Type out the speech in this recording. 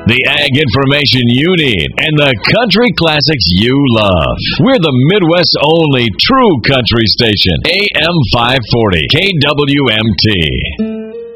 The ag information you need and the country classics you love. We're the Midwest's only true country station. AM 540, KWMT.